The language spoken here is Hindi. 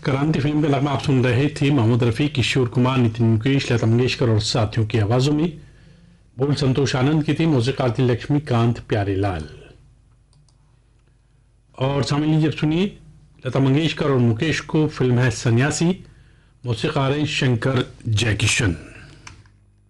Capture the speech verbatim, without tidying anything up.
क्रांति फिल्म का नगमा आप सुन रहे थे। मोहम्मद रफ़ी, किशोर कुमार, नितिन मुकेश, लता मंगेशकर और साथियों की आवाज़ों में। बोल संतोष आनंद की थी, मौसीक़ार थी लक्ष्मीकांत प्यारेलाल। और सामने जब सुनिए लता मंगेशकर और मुकेश को, फिल्म है सन्यासी, मौसीक़ार हैं शंकर जयकिशन।